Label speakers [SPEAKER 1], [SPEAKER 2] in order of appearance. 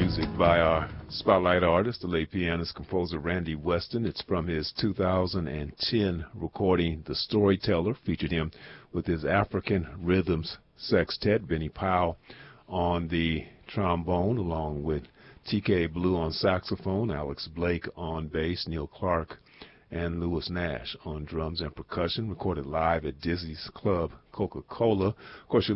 [SPEAKER 1] music by our spotlight artist, the late pianist composer Randy Weston. It's from his 2010 recording, The Storyteller. Featured him with his African Rhythms Sextet, Benny Powell on the trombone, along with T.K. Blue on saxophone, Alex Blake on bass, Neil Clark and Lewis Nash on drums and percussion. Recorded live at Dizzy's Club Coca-Cola. Of course,